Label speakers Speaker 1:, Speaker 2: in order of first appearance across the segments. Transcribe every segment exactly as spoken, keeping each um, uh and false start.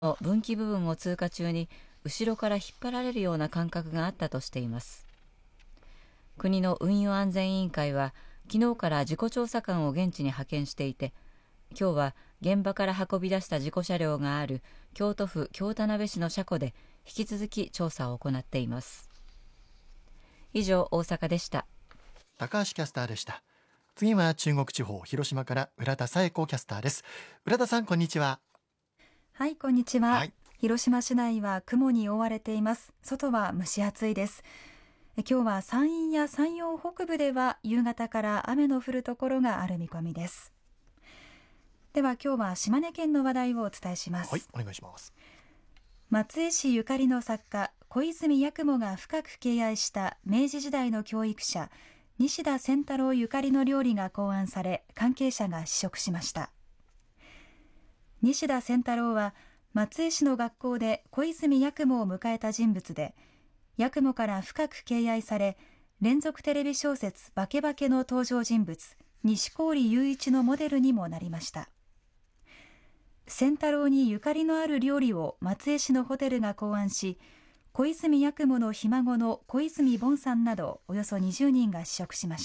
Speaker 1: の分岐部分を通過中に後ろから引っ張られるような感覚があったとしています。国の運輸安全委員会は昨日から事故調査官を現地に派遣していて、今日は現場から運び出した事故車両がある京都府京田辺市の車庫で引き続き調査を行っています。以上、大阪でした。
Speaker 2: 高橋キャスターでした。次は中国地方、広島から浦田紗恵子キャスターです。浦田さん、こんにちは。
Speaker 3: はい、こんにちは、はい、広島市内は雲に覆われています。外は蒸し暑いです。今日は山陰や山陽北部では夕方から雨の降るところがある見込みです。では今日は島根県の話題をお伝えします。
Speaker 2: はい、お願いします。
Speaker 3: 松江市ゆかりの作家小泉八雲が深く敬愛した明治時代の教育者西田仙太郎ゆかりの料理が考案され、関係者が試食しました。西田仙太郎は松江市の学校で小泉八雲を迎えた人物で、八雲から深く敬愛され、連続テレビ小説バケバケの登場人物西郡雄一のモデルにもなりました。仙太郎にゆかりのある料理を松江市のホテルが考案し、小泉八雲のひ孫の小泉凡さんなどおよそにじゅうにんが試食しました。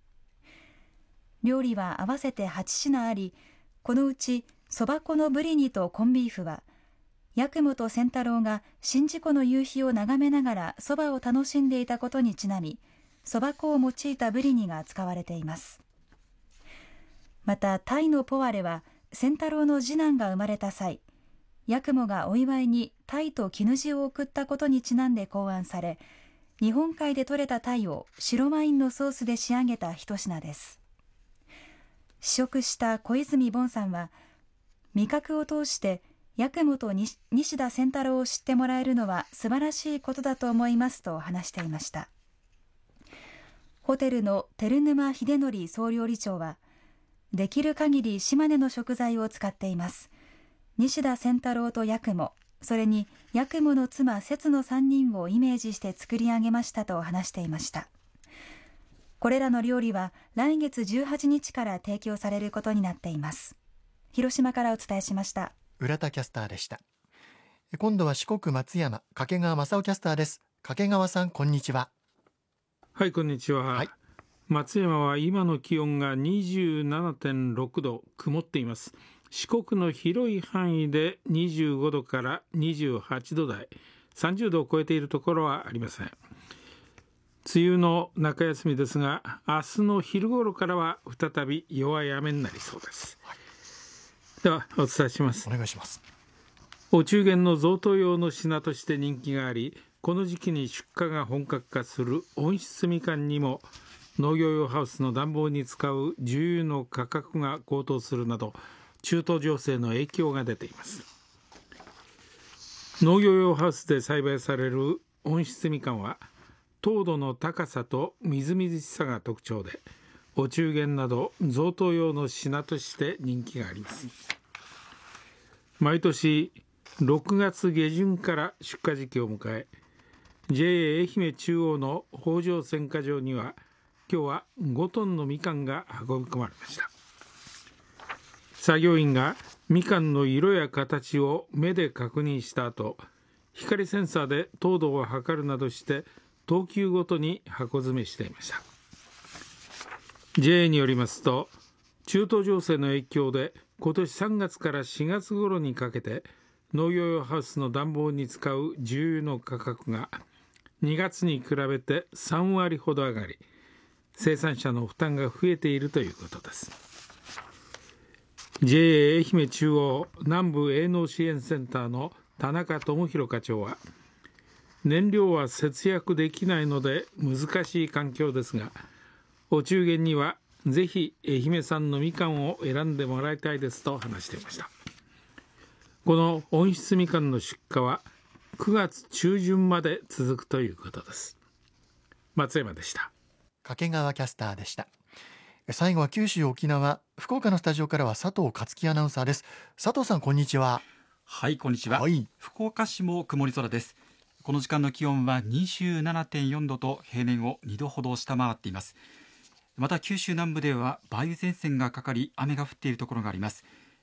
Speaker 3: 料理は合わせてはち品あり、このうちそば粉のブリ煮とコンビーフは八雲と仙太郎が宍道湖の夕日を眺めながらそばを楽しんでいたことにちなみ、そば粉を用いたブリ煮が使われています。また鯛のポワレは仙太郎の次男が生まれた際、八雲がお祝いに鯛と絹地を送ったことにちなんで考案され、日本海で採れた鯛を白ワインのソースで仕上げた一品です。試食した小泉凡さんは、味覚を通して八雲と西田仙太郎を知ってもらえるのは素晴らしいことだと思いますと話していました。ホテルの照沼秀則総料理長は、できる限り島根の食材を使っています。西田仙太郎と八雲、それに八雲の妻節のさんにんをイメージして作り上げましたと話していました。これらの料理は来月じゅうはちにちから提供されることになっています。広島からお伝えしました。
Speaker 2: 浦田キャスターでした。今度は四国松山、掛川正夫キャスターです。掛川さん、こんにちは。
Speaker 4: はい、こんにちは、はい、松山は今の気温が にじゅうななてんろくど、曇っています。四国の広い範囲でにじゅうごどからにじゅうはちど台、さんじゅうどを超えているところはありません。梅雨の中休みですが、明日の昼頃からは再び弱い雨になりそうです、はい、ではお伝えします。
Speaker 2: お願いします。
Speaker 4: お中元の贈答用の品として人気があり、この時期に出荷が本格化する温室みかんにも農業用ハウスの暖房に使う重油の価格が高騰するなど、中東情勢の影響が出ています。農業用ハウスで栽培される温室みかんは糖度の高さとみずみずしさが特徴で、お中元など贈答用の品として人気があります。毎年ろくがつ下旬から出荷時期を迎え、 ジェイエー 愛媛中央の北条選果場には今日はごトンのみかんが運び込まれました。作業員がみかんの色や形を目で確認した後、光センサーで糖度を測るなどして等級ごとに箱詰めしていました。 ジェイエー によりますと、中東情勢の影響で今年さんがつからしがつ頃にかけて農業用ハウスの暖房に使う重油の価格がにがつに比べてさんわりほど上がり、生産者の負担が増えているということです。 ジェイエー 愛媛中央南部営農支援センターの田中智弘課長は、燃料は節約できないので難しい環境ですが、お中元にはぜひ愛媛産のみかんを選んでもらいたいですと話していました。この温室みかんの出荷はくがつちゅうじゅんまで続くということです。松山でした。
Speaker 2: 掛川キャスターでした。最後は九州沖縄、福岡のスタジオからは佐藤克樹アナウンサーです。佐藤さん、こんにちは。
Speaker 5: はい、こんにちは、はい、福岡市も曇り空です。この時間の気温は にじゅうななてんよんどと平年をにどほど下回っています。また九州南部では梅雨前線がかかり雨が降っているところがあります。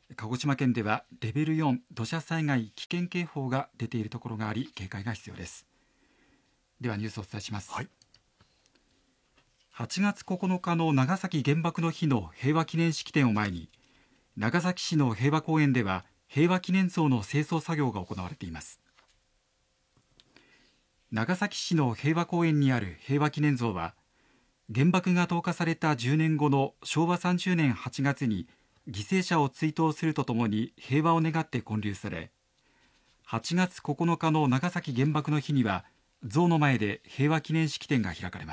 Speaker 5: 鹿児島県ではレベルよん土砂災害危険警報が出ているところがあり、警戒が必要です。ではニュースをお伝えします。
Speaker 2: はい、
Speaker 5: はちがつここのかの長崎原爆の日の平和記念式典を前に、長崎市の平和公園では平和記念像の清掃作業が行われています。長崎市の平和公園にある平和記念像は、原爆が投下されたじゅうねんごのしょうわさんじゅうねんはちがつに犠牲者を追悼するとともに平和を願って建立され、はちがつここのかの長崎原爆の日には像の前で平和記念式典が開かれます。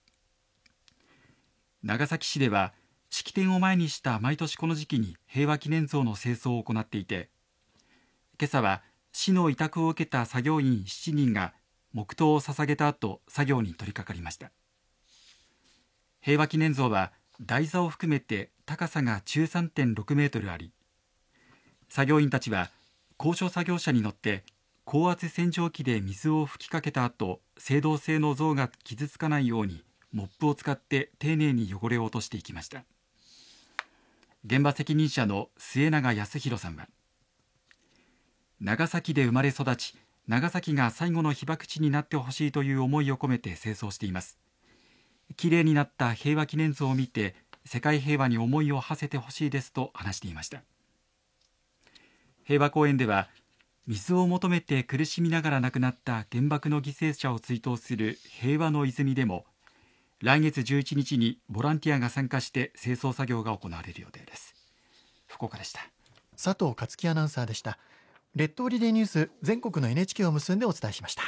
Speaker 5: 長崎市では式典を前にした毎年この時期に平和記念像の清掃を行っていて、今朝は市の委託を受けた作業員しちにんが黙祷を捧げた後、作業に取り掛かりました。平和記念像は台座を含めて高さが じゅうさんてんろくメートルあり、作業員たちは高所作業車に乗って高圧洗浄機で水を吹きかけた後、青銅製の像が傷つかないようにモップを使って丁寧に汚れを落としていきました。現場責任者の末永康弘さんは、長崎で生まれ育ち、長崎が最後の被爆地になってほしいという思いを込めて清掃しています。きれいになった平和記念像を見て世界平和に思いを馳せてほしいですと話していました。平和公園では水を求めて苦しみながら亡くなった原爆の犠牲者を追悼する平和の泉でも、来月じゅういちにちにボランティアが参加して清掃作業が行われる予定です。福岡でした。
Speaker 2: 佐藤克樹アナウンサーでした。列島リレーニュース、全国の エヌエイチケー を結んでお伝えしました。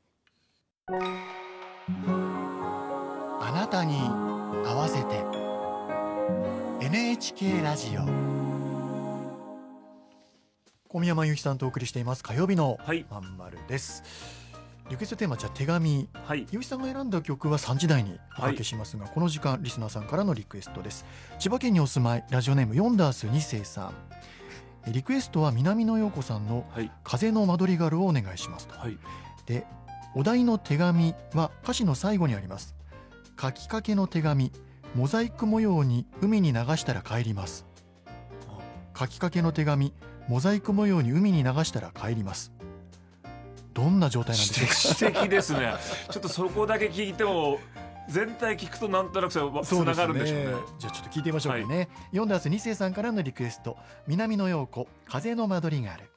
Speaker 2: あなたに合わせて エヌエイチケー ラジオ、小宮山由紀さんとお送りしています火曜日のまんまるです。リクエストテーマ、じゃ手紙、はい、由紀さんが選んだ曲はさんじ台におかけしますが、はい、この時間リスナーさんからのリクエストです。千葉県にお住まい、ラジオネームヨンダースに世さん、リクエストは南野陽子さんの風のマドリガルをお願いしますと、はい、でお題の手紙は歌詞の最後にあります。書きかけの手紙、モザイク模様に海に流したら帰ります。書きかけの手紙、モザイク模様に海に流したら帰ります。どんな状態なんでしょうか。
Speaker 6: 素敵ですね。ちょっとそこだけ聞いても全体聞くとなんとなくつながるんでしょうね。
Speaker 2: じゃあちょっと聞いてみましょうかね、はい、ヨンダースに世さんからのリクエスト、南野陽子、風のマドリガル。